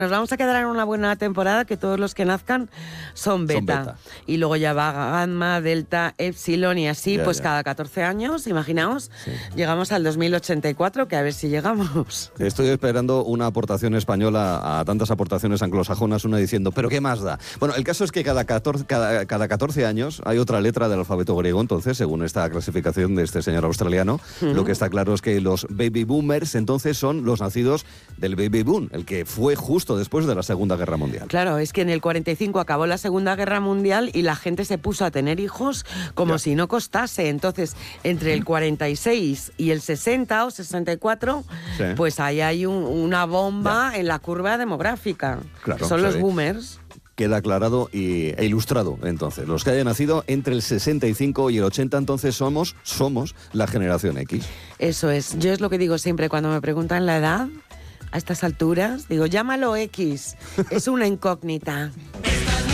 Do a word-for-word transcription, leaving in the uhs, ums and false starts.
Nos vamos a quedar en una buena temporada que todos los que nazcan son beta. Son beta. Y luego ya va gamma, delta, epsilon y así, Ya, pues ya. cada catorce años, imaginaos, Sí. llegamos al dos mil ochenta y cuatro, que a ver si llegamos. Estoy esperando una aportación española a tantas aportaciones anglosajonas, una diciendo, ¿pero qué más da? Bueno, el caso es que cada catorce, cada, cada catorce años hay otra letra del alfabeto griego, entonces, según esta clasificación de este señor australiano, uh-huh. Lo que está claro es que los baby boomers, entonces, son los nacidos del baby boom, el que fue justo después de la Segunda Guerra Mundial. Claro, es que en el cuarenta y cinco acabó la Segunda Guerra Mundial y la gente se puso a tener hijos como ya. si no costase. Entonces, entre el cuarenta y seis y el sesenta o sesenta y cuatro, sí. pues ahí hay un, una bomba ya. en la curva demográfica. Claro, son sí. los boomers. Queda aclarado y, e ilustrado, entonces. Los que hayan nacido entre el sesenta y cinco y el ochenta, entonces somos, somos la generación X. Eso es. Yo es lo que digo siempre cuando me preguntan la edad. A estas alturas, digo, llámalo X, es una incógnita.